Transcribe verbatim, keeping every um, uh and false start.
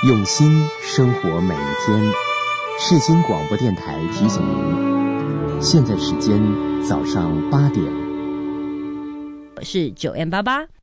用心生活每一天。世新广播电台提醒您，现在时间早上八点。 我是九 M 八八。